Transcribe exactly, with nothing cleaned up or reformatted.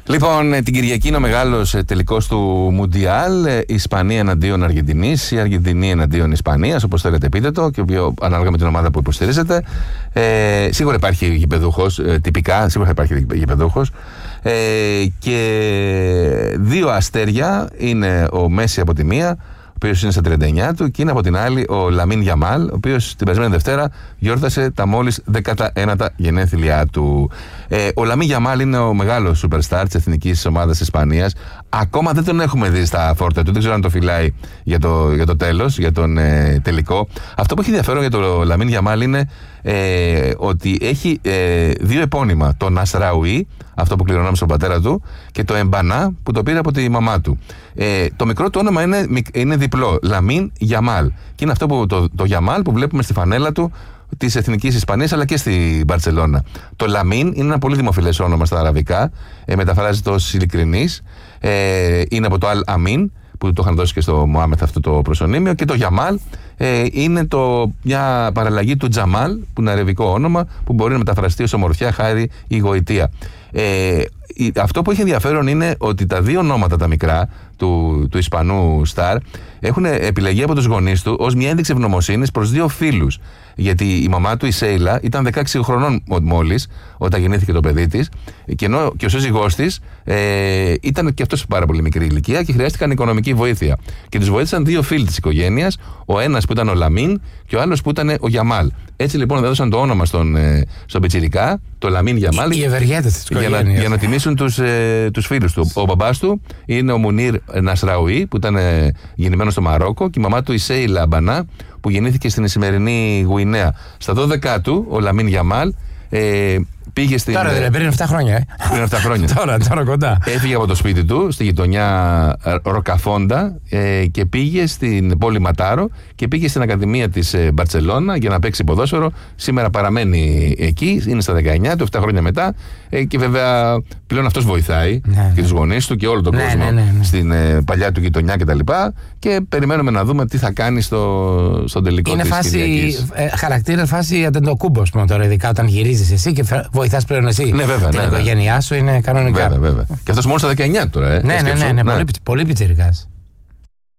Λοιπόν, την Κυριακή είναι ο μεγάλος τελικός του Μουντιάλ. Ισπανία εναντίον Αργεντινής ή Αργεντινή εναντίον Ισπανίας, όπως θέλετε πείτε το, και ανάλογα με την ομάδα που υποστηρίζετε. Ε, σίγουρα υπάρχει γηπεδούχος, ε, τυπικά, σίγουρα υπάρχει γηπεδούχος. Ε, και δύο αστέρια είναι ο Μέση από τη μία, ο οποίος είναι στα τριάντα εννιά του, και είναι από την άλλη ο Λαμίν Γιαμάλ, ο οποίος την περασμένη Δευτέρα γιόρτασε τα μόλις δέκατα ένατα γενέθλιά του. Ε, ο Λαμίν Γιαμάλ είναι ο μεγάλος superstar της εθνικής ομάδας Ισπανίας. Ακόμα δεν τον έχουμε δει στα φόρτα του, δεν ξέρω αν το φυλάει για το, για το τέλος, για τον ε, τελικό. Αυτό που έχει ενδιαφέρον για τον Λαμίν Γιαμάλ είναι ε, ότι έχει ε, δύο επώνυμα. Το Νασραουί, αυτό που κληρονόμησε στον πατέρα του, και το Εμπανά, που το πήρε από τη μαμά του. Ε, το μικρό του όνομα είναι, είναι διπλό, Λαμίν Γιαμάλ. Και είναι αυτό που, το, το Γιαμάλ που βλέπουμε στη φανέλα του της Εθνικής Ισπανίας, αλλά και στη Μπαρτσελώνα. Το Λαμίν είναι ένα πολύ δημοφιλές όνομα στα αραβικά, ε, μεταφράζεται ως ειλικρινής, ε, είναι από το Αλ Αμίν, που το είχαν δώσει και στο Μωάμεθ αυτό το προσωνύμιο, και το Γιαμάλ ε, είναι το, μια παραλλαγή του Τζαμάλ, που είναι αραβικό όνομα, που μπορεί να μεταφραστεί ως ομορφιά, χάρη ή γοητεία. Ε, αυτό που έχει ενδιαφέρον είναι ότι τα δύο ονόματα τα μικρά του, του Ισπανού Σταρ έχουν επιλεγεί από τους γονείς του ως μια ένδειξη ευγνωμοσύνης προς δύο φίλους. Γιατί η μαμά του, η Σέιλα, ήταν δεκαέξι χρονών μόλις όταν γεννήθηκε το παιδί της, και ενώ και ο σύζυγός της ε, ήταν και αυτός πάρα πολύ μικρή ηλικία και χρειάστηκαν οικονομική βοήθεια. Και τους βοήθησαν δύο φίλοι της οικογένειας, ο ένας που ήταν ο Λαμίν και ο άλλος που ήταν ο Γιαμάλ. Έτσι λοιπόν έδωσαν το όνομα στον, ε, στον πιτσιρικά, το Λαμίν Γιαμάλ, οι ευεργέτες της οικογένειας, για, να, για να τιμήσουν τους, ε, τους φίλους του. Ο μπαμπάς του είναι ο Μουνίρ Νασραουί, που ήταν ε, γεννημένος στο Μαρόκο, και η μαμά του η Σέιλα Μπανά, που γεννήθηκε στην σημερινή Γουινέα. Στα δώδεκα του, ο Λαμίν Γιαμάλ ε, πήγε στην. Τώρα δηλαδή, πριν επτά χρόνια. Ε. Πριν επτά χρόνια. τώρα, τώρα κοντά. Έφυγε από το σπίτι του, στη γειτονιά Ροκαφόντα, ε, και πήγε στην πόλη Ματάρο και πήγε στην Ακαδημία της ε, Μπαρτσελώνα για να παίξει ποδόσφαιρο. Σήμερα παραμένει εκεί, είναι στα δεκαεννιά του, επτά χρόνια μετά. Ε, και βέβαια πλέον αυτός βοηθάει ναι, και ναι. τους γονείς του και όλο τον ναι, κόσμο ναι, ναι, ναι. στην ε, παλιά του γειτονιά κτλ. Και, και περιμένουμε να δούμε τι θα κάνει στο, στον τελικό είναι της φάση, Κυριακής. ε, χαρακτήρα φάση Αντεντοκούμπο, πούμε τώρα, ειδικά όταν γυρίζεις εσύ και βοηθάς πλέον εσύ. Ναι, βέβαια, την ναι, οικογένειά σου είναι κανονικά. Βέβαια, βέβαια. Και αυτός μόνο στα δεκαεννιά τώρα, ε. Ναι, ναι, ναι, ναι, ναι, πολύ, πολύ πιτσιρικάς.